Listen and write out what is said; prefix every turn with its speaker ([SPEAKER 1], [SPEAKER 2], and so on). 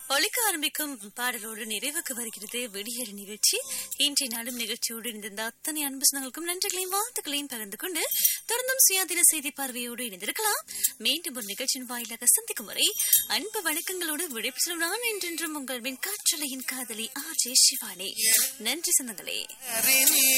[SPEAKER 1] ஒலிக்க ஆரம்பிக்கும் பாடலோடு நிறைவுக்கு வருகிறது விடியல் நிகழ்ச்சி. இன்றைய நாளும் நிகழ்ச்சியோடு இணைந்த அத்தனை அன்பு சொந்தங்களுக்கும் நன்றிகளையும் வாழ்த்துக்களையும் பகிர்ந்து கொண்டு தொடர்ந்தும் சுயாதீன செய்தி பார்வையோடு இணைந்திருக்கலாம். மீண்டும் ஒரு நிகழ்ச்சியின் வாயிலாக சந்திக்கும் வரை அன்பு வணக்கங்களோடு விடைபெறும் நான் என்றென்றும் உங்கள் காற்றலையின் காதலி ஆர்ஜே சிவானி. நன்றி சொந்தங்களே.